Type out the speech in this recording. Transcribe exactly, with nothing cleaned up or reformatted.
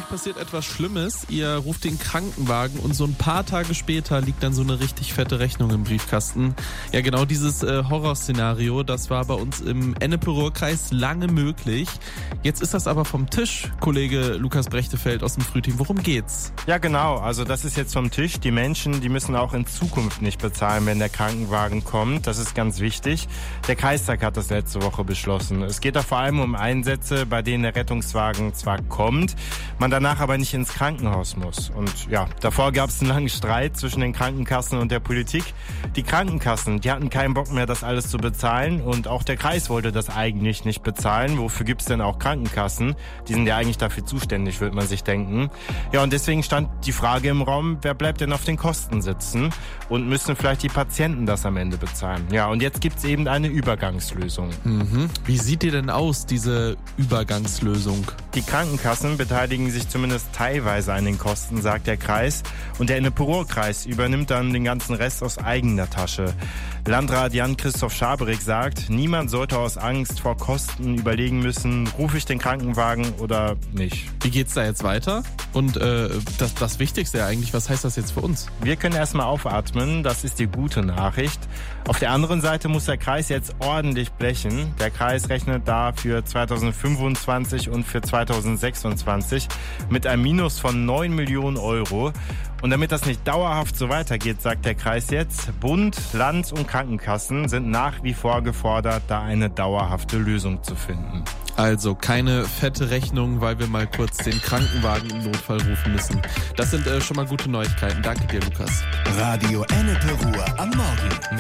euch passiert etwas Schlimmes, ihr ruft den Krankenwagen und so ein paar Tage später liegt dann so eine richtig fette Rechnung im Briefkasten. Ja, genau dieses äh, Horrorszenario, das war bei uns im Ennepe-Ruhr-Kreis lange möglich. Jetzt ist das aber vom Tisch, Kollege Lukas Brechtefeld aus dem Frühteam. Worum geht's? Ja, genau. Also das ist jetzt vom Tisch. Die Menschen, die müssen auch in Zukunft nicht bezahlen, wenn der Krankenwagen kommt. Das ist ganz wichtig. Der Kreistag hat das letzte Woche beschlossen. Es geht da vor allem um Einsätze, bei denen der Rettungswagen zwar kommt, man danach aber nicht ins Krankenhaus muss. Und ja, davor gab es einen langen Streit zwischen den Krankenkassen und der Politik. Die Krankenkassen, die hatten keinen Bock mehr, das alles zu bezahlen. Und auch der Kreis wollte das eigentlich nicht bezahlen. Wofür gibt's denn auch Krankenkassen? Die sind ja eigentlich dafür zuständig, würde man sich denken. Ja, und deswegen stand die Frage im Raum, wer bleibt denn auf den Kosten sitzen? Und müssen vielleicht die Patienten das am Ende bezahlen? Ja, und jetzt gibt's eben eine Übergangslösung. Mhm. Wie sieht die denn aus, diese Übergangslösung? Die Krankenkassen beteiligen sich zumindest teilweise an den Kosten, sagt der Kreis. Und der Ennepe-Ruhr-Kreis übernimmt dann den ganzen Rest aus eigener Tasche. Landrat Jan-Christoph Schaberek sagt, niemand sollte aus Angst vor Kosten überlegen müssen, rufe ich den Krankenwagen oder nicht. Wie geht's da jetzt weiter? Und äh, das, das Wichtigste ja eigentlich, was heißt das jetzt für uns? Wir können erstmal aufatmen, das ist die gute Nachricht. Auf der anderen Seite muss der Kreis jetzt ordentlich blechen. Der Kreis rechnet da für zweitausendfünfundzwanzig und für zweitausendsechsundzwanzig mit einem Minus von neun Millionen Euro. Und damit das nicht dauerhaft so weitergeht, sagt der Kreis jetzt, Bund, Land und Krankenkassen sind nach wie vor gefordert, da eine dauerhafte Lösung zu finden. Also keine fette Rechnung, weil wir mal kurz den Krankenwagen im Notfall rufen müssen. Das sind äh, schon mal gute Neuigkeiten. Danke dir, Lukas. Radio Ennepe-Ruhr am Morgen.